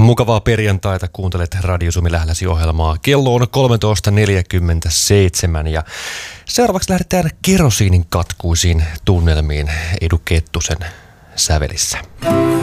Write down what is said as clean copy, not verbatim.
Mukavaa perjantaita, kuuntelet Radio Suomi Lähläsi-ohjelmaa. Kello on 13.47 ja seuraavaksi lähdetään kerosiinin katkuisiin tunnelmiin Edu Kettusen sävelissä.